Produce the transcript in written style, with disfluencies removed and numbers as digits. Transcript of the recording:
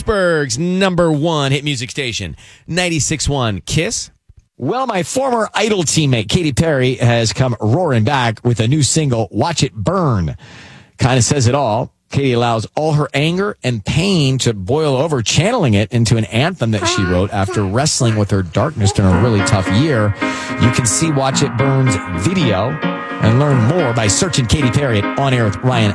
Pittsburgh's #1 hit music station, 96.1 KISS. Well, my former Idol teammate, Katy Perry, has come roaring back with a new single, Watch It Burn. Kind of says it all. Katy allows all her anger and pain to boil over, channeling it into an anthem that she wrote after wrestling with her darkness during a really tough year. You can see Watch It Burn's video and learn more by searching Katy Perry at On Air with Ryan